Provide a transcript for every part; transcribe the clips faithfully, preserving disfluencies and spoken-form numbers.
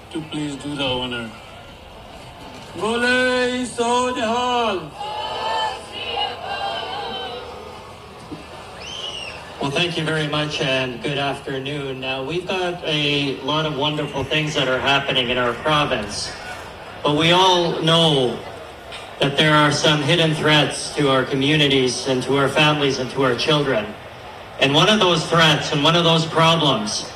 to please do the honor. Bole So Nihal. Well, thank you very much and good afternoon. Now, we've got a lot of wonderful things that are happening in our province, but we all know that there are some hidden threats to our communities and to our families and to our children. And one of those threats and one of those problems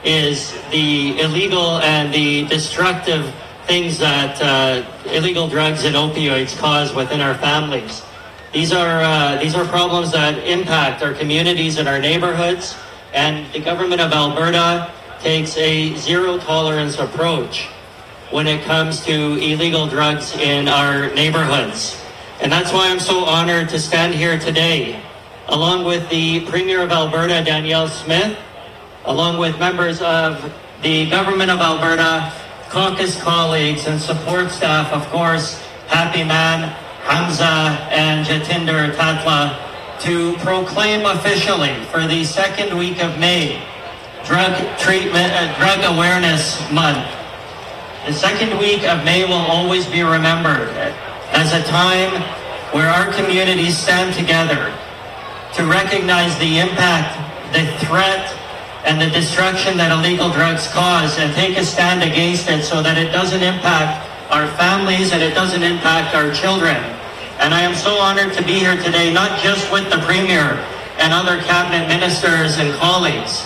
is the illegal and the destructive things that uh, illegal drugs and opioids cause within our families. These are uh, these are problems that impact our communities and our neighborhoods, and the government of Alberta takes a zero tolerance approach when it comes to illegal drugs in our neighborhoods. And that's why I'm so honored to stand here today, along with the Premier of Alberta, Danielle Smith, along with members of the Government of Alberta, caucus colleagues and support staff, of course, Happy Man, Hamza, and Jatinder Tatla, to proclaim officially for the second week of May, Drug Treatment, uh, Drug Awareness Month. The second week of May will always be remembered as a time where our communities stand together to recognize the impact, the threat, and the destruction that illegal drugs cause, and take a stand against it so that it doesn't impact our families and it doesn't impact our children. And I am so honored to be here today, not just with the Premier and other cabinet ministers and colleagues,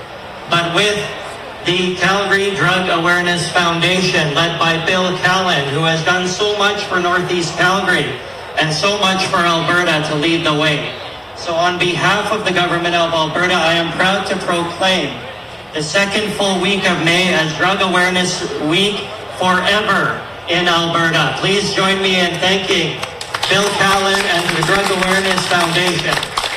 but with the Calgary Drug Awareness Foundation, led by Bill Callan, who has done so much for Northeast Calgary and so much for Alberta to lead the way. So on behalf of the Government of Alberta, I am proud to proclaim the second full week of May as Drug Awareness Week forever in Alberta. Please join me in thanking Bill Callan and the Drug Awareness Foundation.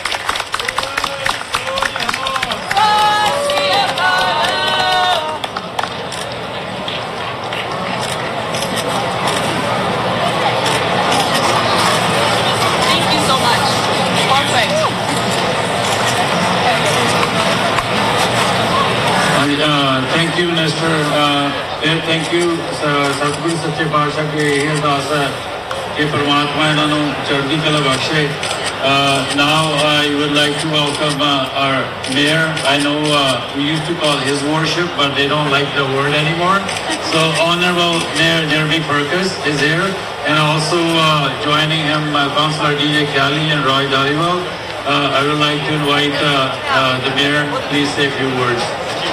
Thank you, Mister Uh, thank you, Satguru Sache Paatshah ke ਇਹ ਅਰਦਾਸ ਹੈ ਕਿ ਪਰਮਾਤਮਾ ਇਹਨਾਂ ਨੂੰ ਚੜ੍ਹਦੀ ਕਲਾ ਬਖਸ਼ੇ. Now I would like to welcome uh, our mayor. I know uh, we used to call his worship, but they don't like the word anymore. So Honorable Mayor Jeremy Purkis is here, and also uh, joining him uh, Councillor D J Kelly and Roy Dhaliwal. Uh, I would like to invite uh, uh, the mayor. Please say a few words.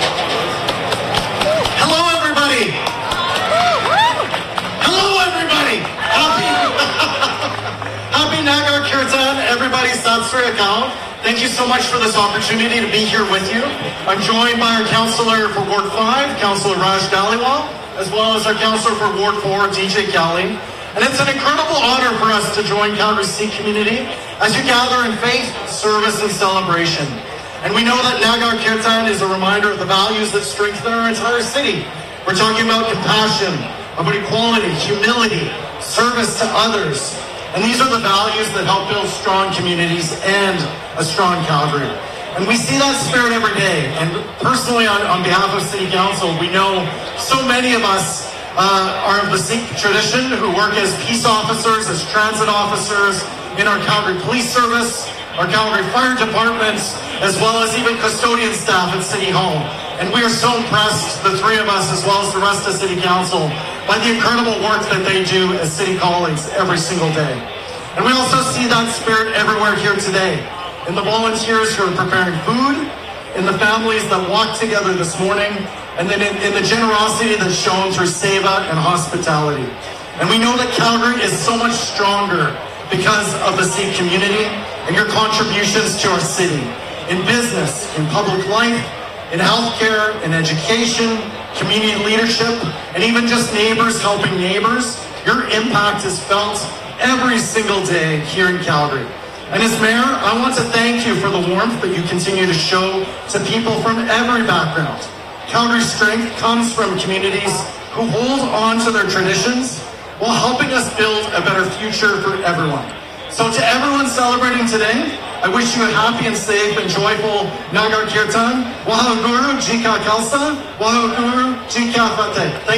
Happy Nagar Kirtan, everybody, Sat Sri Akal. Thank you so much for this opportunity to be here with you. I'm joined by our councillor for Ward five, Councillor Raj Dhaliwal, as well as our councillor for Ward four, D J Kelly. And it's an incredible honor for us to join Calgary Sikh community as you gather in faith, service, and celebration. And we know that Nagar Kirtan is a reminder of the values that strengthen our entire city. We're talking about compassion, about equality, humility, service to others. And these are the values that help build strong communities and a strong Calgary. And we see that spirit every day. And personally, on, on behalf of City Council, we know so many of us uh, are of the Sikh tradition who work as peace officers, as transit officers, in our Calgary Police Service, our Calgary Fire Departments, as well as even custodian staff at City Hall. And we are so impressed, the three of us, as well as the rest of City Council, by the incredible work that they do as city colleagues every single day. And we also see that spirit everywhere here today, in the volunteers who are preparing food, in the families that walked together this morning, and then in, in the generosity that's shown through Seva and hospitality. And we know that Calgary is so much stronger because of the Sikh community and your contributions to our city, in business, in public life, in healthcare, in education, community leadership, and even just neighbors helping neighbors. Your impact is felt every single day here in Calgary. And as mayor, I want to thank you for the warmth that you continue to show to people from every background. Calgary's strength comes from communities who hold on to their traditions while helping us build a better future for everyone. So to everyone celebrating today, I wish you a happy and safe and joyful Nagar Kirtan. Waheguru Ji Ka Khalsa, Waheguru Ji Ka Fateh.